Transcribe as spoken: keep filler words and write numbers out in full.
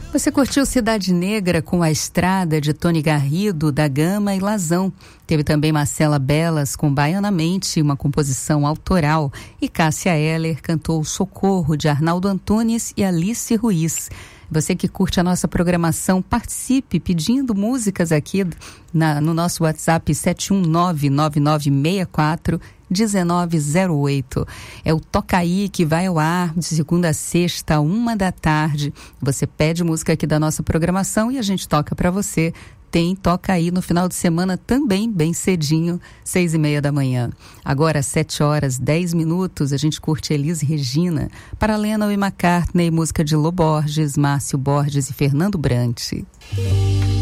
Você curtiu Cidade Negra com A Estrada, de Tony Garrido, da Gama e Lazão. Teve também Marcela Belas com Baianamente, uma composição autoral. E Cássia Eller cantou Socorro, de Arnaldo Antunes e Alice Ruiz. Você que curte a nossa programação, participe pedindo músicas aqui na, no nosso WhatsApp sete um nove, nove nove seis quatro, um nove zero oito. É o Toca Aí, que vai ao ar de segunda a sexta, uma da tarde. Você pede música aqui da nossa programação e a gente toca para você. Tem Toca Aí no final de semana também, bem cedinho, seis e meia da manhã. Agora, às sete horas, dez minutos, a gente curte Elis Regina, para Lennon e McCartney, música de Lô Borges, Márcio Borges e Fernando Brant.